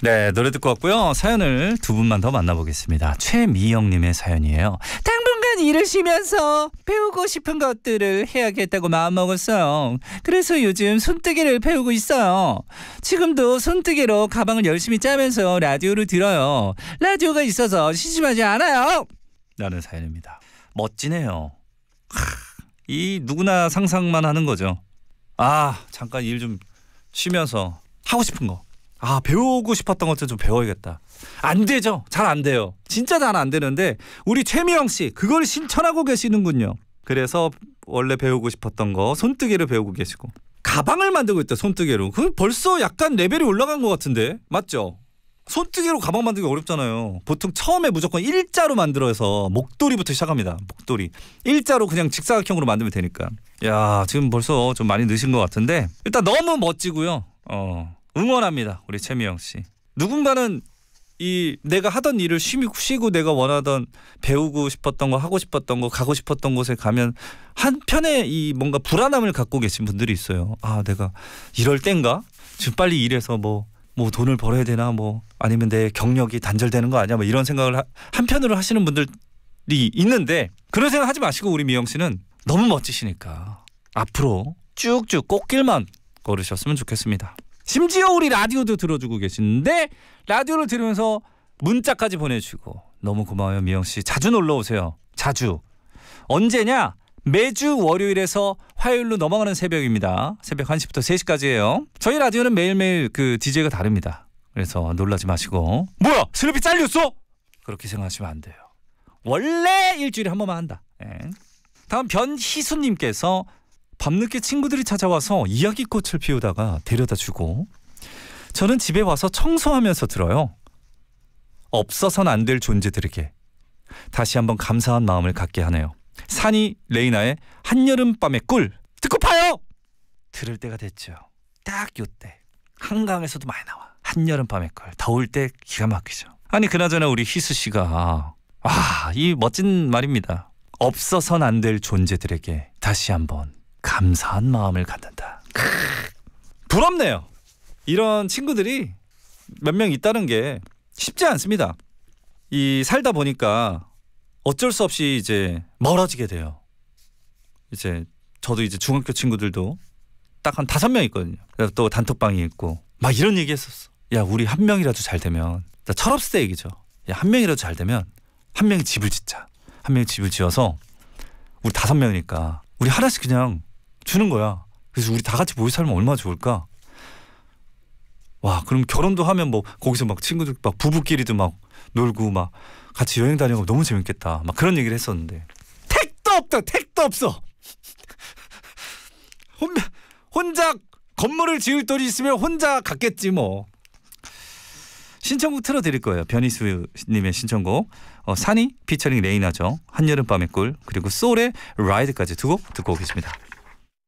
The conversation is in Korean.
네, 노래 듣고 왔고요. 사연을 두 분만 더 만나보겠습니다. 최미영님의 사연이에요. 당분간 일을 쉬면서 배우고 싶은 것들을 해야겠다고 마음먹었어요. 그래서 요즘 손뜨개를 배우고 있어요. 지금도 손뜨개로 가방을 열심히 짜면서 라디오를 들어요. 라디오가 있어서 심심하지 않아요. 라는 사연입니다. 멋지네요. 이 누구나 상상만 하는 거죠. 아, 잠깐 일 좀 쉬면서 하고 싶은 거. 아, 배우고 싶었던 것도 좀 배워야겠다. 안 되죠. 잘 안 돼요. 진짜 잘 안 되는데 우리 최미영 씨 그걸 실천하고 계시는군요. 그래서 원래 배우고 싶었던 거 손뜨개를 배우고 계시고 가방을 만들고 있다. 손뜨개로. 그 벌써 약간 레벨이 올라간 것 같은데 맞죠? 손뜨개로 가방 만들기 어렵잖아요. 보통 처음에 무조건 일자로 만들어서 목도리부터 시작합니다. 목도리. 일자로 그냥 직사각형으로 만들면 되니까. 야, 지금 벌써 좀 많이 늦은 것 같은데 일단 너무 멋지고요. 응원합니다. 우리 최미영 씨. 누군가는 이 내가 하던 일을 쉬고 내가 원하던 배우고 싶었던 거 하고 싶었던 거 가고 싶었던 곳에 가면 한편에 이 뭔가 불안함을 갖고 계신 분들이 있어요. 아, 내가 이럴 땐가? 지금 빨리 일해서 뭐 돈을 벌어야 되나 뭐 아니면 내 경력이 단절되는 거 아니야 뭐 이런 생각을 한편으로 하시는 분들이 있는데 그런 생각 하지 마시고 우리 미영 씨는 너무 멋지시니까 앞으로 쭉쭉 꽃길만 걸으셨으면 좋겠습니다. 심지어 우리 라디오도 들어주고 계시는데 라디오를 들으면서 문자까지 보내주시고 너무 고마워요. 미영 씨 자주 놀러 오세요. 자주. 언제냐? 매주 월요일에서 화요일로 넘어가는 새벽입니다. 새벽 1시부터 3시까지예요. 저희 라디오는 매일매일 그 DJ가 다릅니다. 그래서 놀라지 마시고 뭐야? 슬립이 잘렸어? 그렇게 생각하시면 안 돼요. 원래 일주일에 한 번만 한다. 네. 다음 변희수님께서 밤늦게 친구들이 찾아와서 이야기꽃을 피우다가 데려다주고 저는 집에 와서 청소하면서 들어요. 없어서는 안 될 존재들에게 다시 한번 감사한 마음을 갖게 하네요. 산이 레이나의 한여름밤의 꿀 듣고 파요. 들을 때가 됐죠. 딱 요때 한강에서도 많이 나와. 한여름밤의 꿀 더울 때 기가 막히죠. 아니 그나저나 우리 희수씨가 이 멋진 말입니다. 없어선 안 될 존재들에게 다시 한번 감사한 마음을 갖는다. 부럽네요. 이런 친구들이 몇 명 있다는 게 쉽지 않습니다. 이 살다 보니까 어쩔 수 없이 이제 멀어지게 돼요. 이제 저도 이제 중학교 친구들도 딱 한 5명 있거든요. 또 단톡방이 있고 막 이런 얘기 했었어. 야, 우리 한 명이라도 잘 되면 철없을 때 얘기죠. 야, 한 명이라도 잘 되면 한 명이 집을 짓자. 한 명이 집을 지어서 우리 5명이니까 우리 하나씩 그냥 주는 거야. 그래서 우리 다 같이 모여 살면 얼마나 좋을까? 와, 그럼 결혼도 하면 뭐 거기서 막 친구들 막 부부끼리도 막 놀고 막 같이 여행 다니고 너무 재밌겠다. 막 그런 얘기를 했었는데 택도 없다. 택도 없어. 혼자 건물을 지을 돈이 있으면 혼자 갔겠지 뭐. 신청곡 틀어드릴 거예요. 변희수님의 신청곡 산이 피처링 레이나죠. 한여름밤의 꿀 그리고 소울의 라이드까지 두 곡 듣고 오겠습니다.